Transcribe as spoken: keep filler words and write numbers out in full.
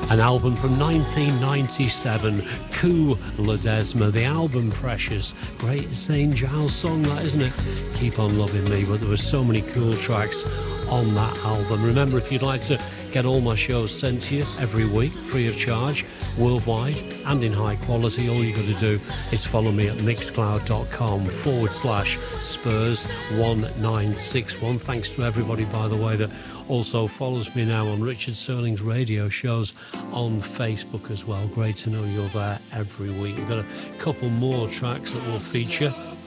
An album from nineteen ninety-seven, Coup Ledesma, the album Precious. Great Saint Giles song, that, isn't it? Keep on Loving Me, but there were so many cool tracks on that album. Remember, if you'd like to get all my shows sent to you every week, free of charge, worldwide and in high quality, all you got to do is follow me at mixcloud.com forward slash Spurs one nine six one. Thanks to everybody, by the way, that also follows me now on Richard Serling's radio shows on Facebook as well. Great to know you're there every week. We've got a couple more tracks that will feature